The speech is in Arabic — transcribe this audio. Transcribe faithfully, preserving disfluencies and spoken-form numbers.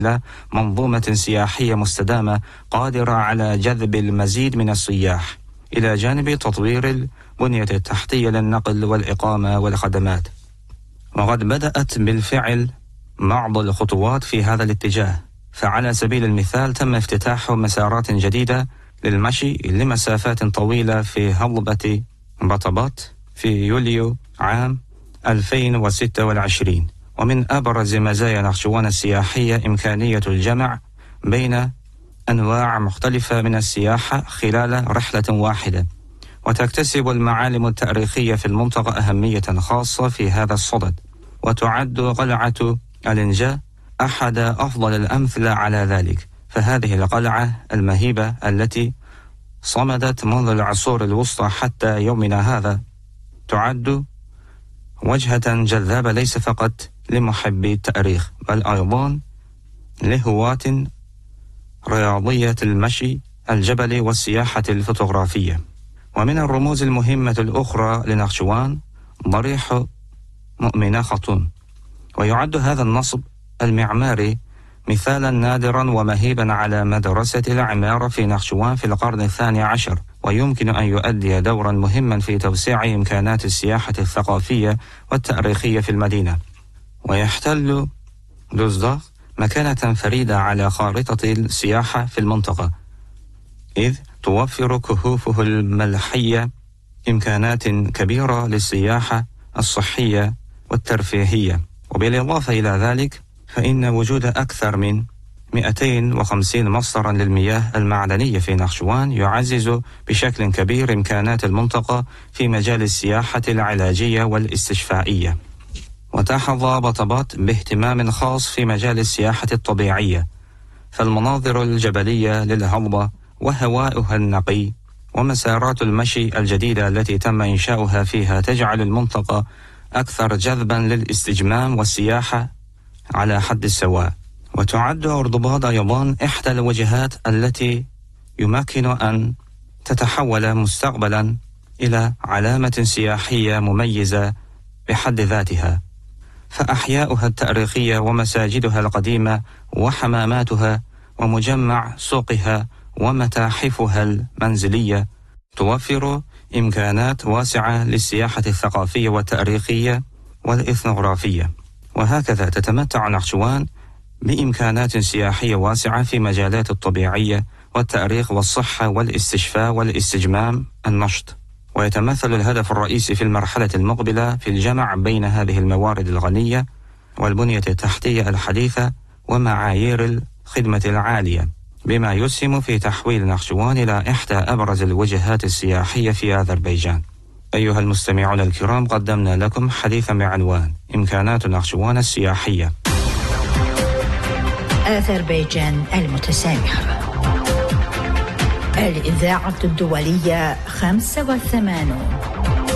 منظومة سياحية مستدامة قادرة على جذب المزيد من السياح، إلى جانب تطوير البنية التحتية للنقل والإقامة والخدمات. وقد بدأت بالفعل بعض الخطوات في هذا الاتجاه، فعلى سبيل المثال تم افتتاح مسارات جديدة للمشي لمسافات طويلة في هضبة بطبات في يوليو عام ألفين وستة وعشرين. ومن أبرز مزايا نخشوان السياحية إمكانية الجمع بين أنواع مختلفة من السياحة خلال رحلة واحدة، وتكتسب المعالم التاريخية في المنطقة أهمية خاصة في هذا الصدد. وتعد قلعة الإنجا أحد أفضل الأمثلة على ذلك، فهذه القلعة المهيبة التي صمدت منذ العصور الوسطى حتى يومنا هذا تعد وجهة جذابة ليس فقط لمحبي التاريخ بل أيضا لهواة رياضية المشي الجبلي والسياحة الفوتوغرافية. ومن الرموز المهمة الأخرى لنخشوان ضريح مؤمنة خاتون، ويعد هذا النصب المعماري مثالا نادرا ومهيبا على مدرسة العمارة في نخشوان في القرن الثاني عشر، ويمكن أن يؤدي دورا مهما في توسيع إمكانات السياحة الثقافية والتاريخية في المدينة. ويحتل دوزداغ مكانة فريدة على خارطة السياحة في المنطقة، إذ توفر كهوفه الملحية إمكانات كبيرة للسياحة الصحية والترفيهية. وبالإضافة إلى ذلك فإن وجود أكثر من مئتين وخمسين مصدرا للمياه المعدنية في نخشوان يعزز بشكل كبير إمكانات المنطقة في مجال السياحة العلاجية والاستشفائية. وتحظى بطبات باهتمام خاص في مجال السياحة الطبيعية، فالمناظر الجبلية للهضبة وهواؤها النقي ومسارات المشي الجديدة التي تم إنشاؤها فيها تجعل المنطقة أكثر جذبا للاستجمام والسياحة على حد السواء. وتعد أردباد أيضا إحدى الوجهات التي يمكن أن تتحول مستقبلا إلى علامة سياحية مميزة بحد ذاتها، فأحياؤها التاريخية ومساجدها القديمة وحماماتها ومجمع سوقها ومتاحفها المنزلية توفر إمكانات واسعة للسياحة الثقافية والتاريخية والإثنوغرافية. وهكذا تتمتع نخشوان بإمكانات سياحية واسعة في مجالات الطبيعية والتاريخ والصحة والاستشفاء والاستجمام النشط. ويتمثل الهدف الرئيسي في المرحلة المقبلة في الجمع بين هذه الموارد الغنية والبنية التحتية الحديثة ومعايير الخدمة العالية، بما يسهم في تحويل نخشوان إلى إحدى أبرز الوجهات السياحية في أذربيجان. أيها المستمعون الكرام، قدمنا لكم حديثا بعنوان إمكانات نخشوان السياحية. أذربيجان المتسامحة، الإذاعة الدولية خمسة وثمانون.